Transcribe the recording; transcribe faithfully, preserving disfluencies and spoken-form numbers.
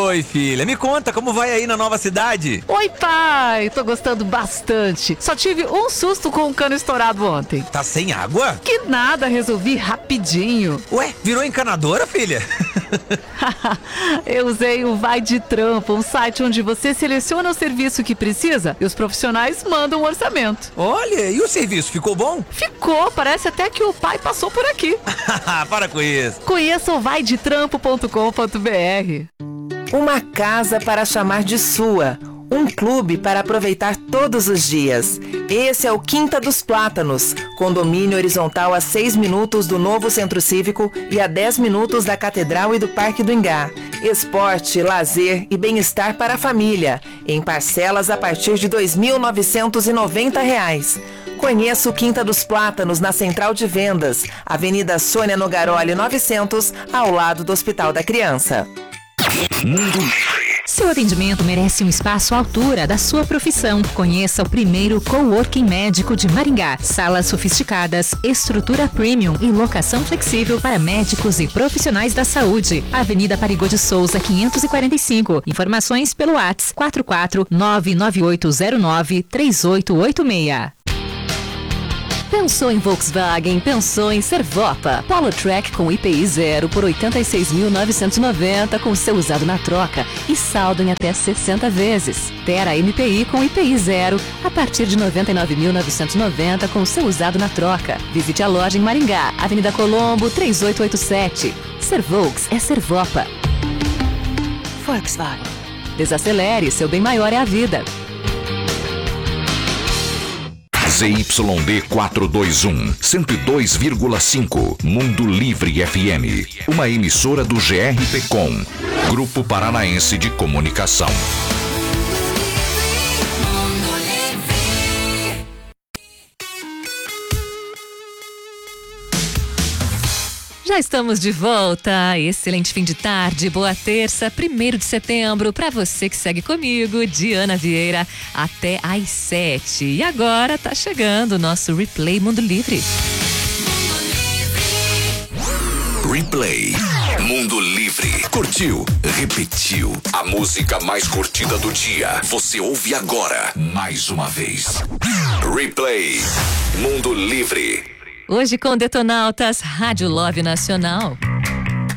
Oi, filha, me conta como vai aí na nova cidade? Oi, pai, tô gostando bastante. Só tive um susto com um cano estourado ontem. Tá sem água? Que nada, resolvi rapidinho. Ué, virou encanadora, filha? Eu usei o Vai de Trampo, um site onde você seleciona o serviço que precisa e os profissionais mandam um orçamento. Olha, e o serviço, ficou bom? Ficou, parece até que o pai passou por aqui. Para com isso. Conheça o vai de trampo ponto com ponto br. Uma casa para chamar de sua. Um clube para aproveitar todos os dias. Esse é o Quinta dos Plátanos, condomínio horizontal a seis minutos do novo Centro Cívico e a dez minutos da Catedral e do Parque do Ingá. Esporte, lazer e bem-estar para a família, em parcelas a partir de dois mil novecentos e noventa reais. Conheça o Quinta dos Plátanos na Central de Vendas, Avenida Sônia Nogaroli novecentos, ao lado do Hospital da Criança. Mundo Livre. Seu atendimento merece um espaço à altura da sua profissão. Conheça o primeiro coworking médico de Maringá. Salas sofisticadas, estrutura premium e locação flexível para médicos e profissionais da saúde. Avenida Parigô de Souza, quinhentos e quarenta e cinco. Informações pelo WhatsApp quatro quatro nove nove oito zero nove três oito oito seis. Pensou em Volkswagen? Pensou em Servopa. Polo Track com I P I zero por oitenta e seis mil novecentos e noventa com seu usado na troca e saldo em até sessenta vezes. Terra M P I com I P I zero a partir de noventa e nove mil novecentos e noventa com seu usado na troca. Visite a loja em Maringá, Avenida Colombo três oito oito sete. Servolks é Servopa. Volkswagen. Desacelere, seu bem maior é a vida. Z Y D quatrocentos e vinte e um, cento e dois vírgula cinco, Mundo Livre F M, uma emissora do G R P Com, Grupo Paranaense de Comunicação. Já estamos de volta. Excelente fim de tarde, boa terça, primeiro de setembro, para você que segue comigo, Diana Vieira, até às sete. E agora tá chegando o nosso Replay Mundo Livre. Replay Mundo Livre. Curtiu? Repetiu. A música mais curtida do dia. Você ouve agora, mais uma vez. Replay Mundo Livre. Hoje com Detonautas, Rádio Love Nacional.